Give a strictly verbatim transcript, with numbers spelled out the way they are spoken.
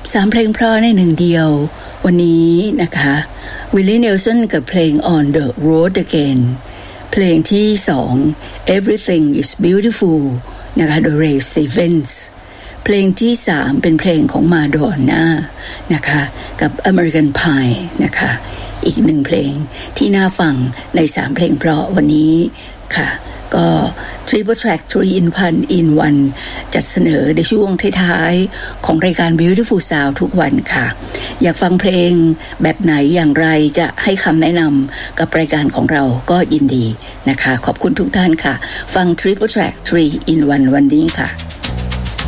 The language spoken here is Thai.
สามเพลงเพราะในหนึ่งเดียววันนี้นะคะวิลลี่เนลสันกับเพลง On the Road Again เพลงที่สอง Everything is Beautiful นะคะโดย Ray Stevens เพลงที่สามเป็นเพลงของมาดอนน่านะคะกับ American Pie นะคะอีกหนึ่งเพลงที่น่าฟังในสามเพลงเพราะวันนี้ค่ะก็ Triple Track three in one in one จัดเสนอในช่วงท้ายๆของรายการ Beautiful Sound ทุกวันค่ะอยากฟังเพลงแบบไหนอย่างไรจะให้คำแนะนำกับรายการของเราก็ยินดีนะคะขอบคุณทุกท่านค่ะฟัง Triple Track three in one วันนี้ค่ะ